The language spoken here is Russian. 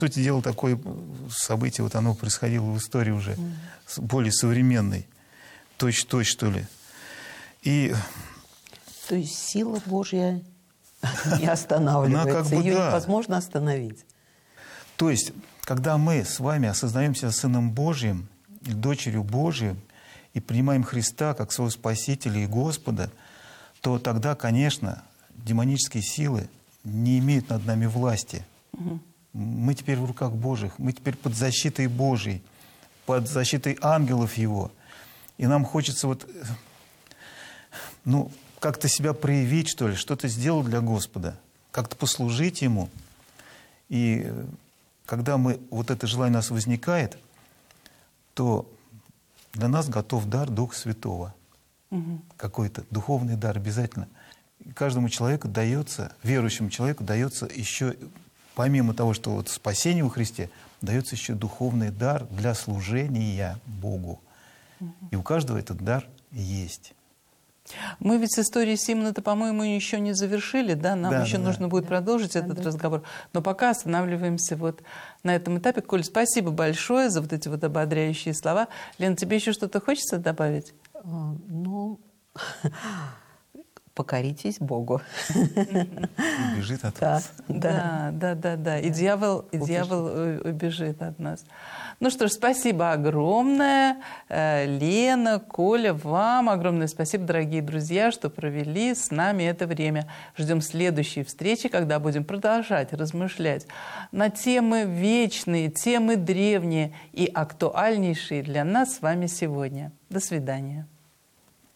По сути дела, такое событие, вот оно происходило в истории уже более современной, точь-в-точь, что ли. И... То есть сила Божья не останавливается, ее невозможно остановить. То есть, когда мы с вами осознаем себя Сыном Божьим, или дочерью Божьей, и принимаем Христа как своего Спасителя и Господа, то тогда, конечно, демонические силы не имеют над нами власти. Мы теперь в руках Божьих, мы теперь под защитой Божьей, под защитой ангелов Его. И нам хочется вот, как-то себя проявить, что ли, что-то сделать для Господа, как-то послужить Ему. И когда вот это желание у нас возникает, то для нас готов дар Духа Святого. Какой-то духовный дар обязательно. И каждому человеку дается, верующему человеку дается еще, помимо того, что вот спасение во Христе, дается еще духовный дар для служения Богу. И у каждого этот дар есть. Мы ведь с историей Симона-то, по-моему, еще не завершили, да? Нам еще нужно будет продолжить этот разговор. Но пока останавливаемся вот на этом этапе. Коль, спасибо большое за вот эти вот ободряющие слова. Лена, тебе еще что-то хочется добавить? Покоритесь Богу. Убежит от вас. Да. И дьявол убежит от нас. Ну что ж, спасибо огромное, Лена, Коля, вам огромное спасибо, дорогие друзья, что провели с нами это время. Ждем следующей встречи, когда будем продолжать размышлять на темы вечные, темы древние и актуальнейшие для нас с вами сегодня. До свидания.